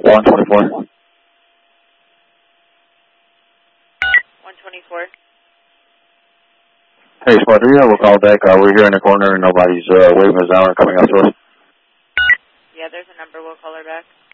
124. 124. Hey, Spot 3, we'll call back. We're here in the corner and nobody's waving us down or coming out to us. Yeah, there's a number. We'll call her back.